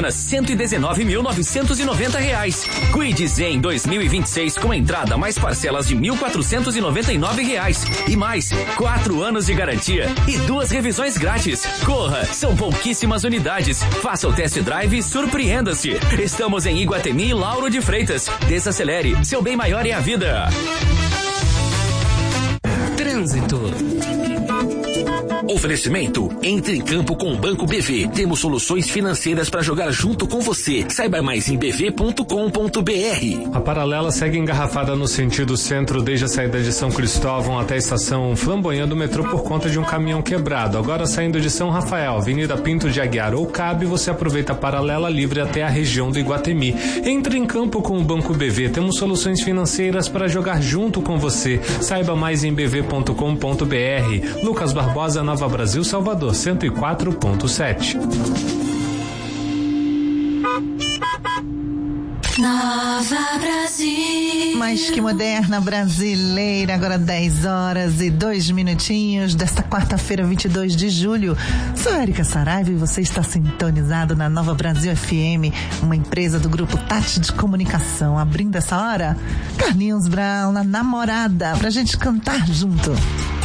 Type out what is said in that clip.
apenas R$119.990. Kwid Zen 2026 com entrada mais parcelas de R$1.499. E mais 4 anos de garantia e 2 revisões grátis. Corra, são pouquíssimas unidades. Faça o test drive e surpreenda-se. Estamos em Iguatemi e Lauro de Freitas. Desacelere, seu bem maior é a vida. Trânsito. Oferecimento, entre em campo com o Banco BV. Temos soluções financeiras para jogar junto com você. Saiba mais em bv.com.br. A paralela segue engarrafada no sentido centro desde a saída de São Cristóvão até a estação Flamboyant do metrô por conta de um caminhão quebrado. Agora saindo de São Rafael, Avenida Pinto de Aguiar ou Cabe, você aproveita a paralela livre até a região do Iguatemi. Entre em campo com o Banco BV. Temos soluções financeiras para jogar junto com você. Saiba mais em bv.com.br. Lucas Barbosa, Nova Brasil, Salvador, 104.7. Nova Brasil. Mais que moderna brasileira, agora 10h02 desta quarta-feira, 22 de julho. Sou Érica Saraiva e você está sintonizado na Nova Brasil FM, uma empresa do grupo Tati de Comunicação. Abrindo essa hora, Carlinhos Brown, na Namorada, pra gente cantar junto.